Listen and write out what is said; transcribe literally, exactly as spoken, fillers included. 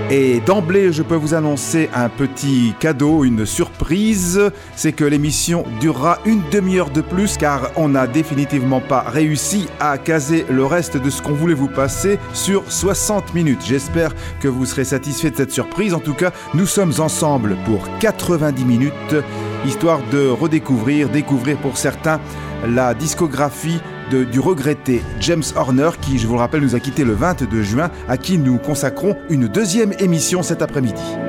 Et d'emblée, je peux vous annoncer un petit cadeau, une surprise. C'est que l'émission durera une demi-heure de plus car on n'a définitivement pas réussi à caser le reste de ce qu'on voulait vous passer sur soixante minutes. J'espère que vous serez satisfait de cette surprise. En tout cas, nous sommes ensemble pour quatre-vingt-dix minutes, histoire de redécouvrir, découvrir pour certains la discographie De, du regretté James Horner qui, je vous le rappelle, nous a quitté le vingt-deux juin, à qui nous consacrons une deuxième émission cet après-midi.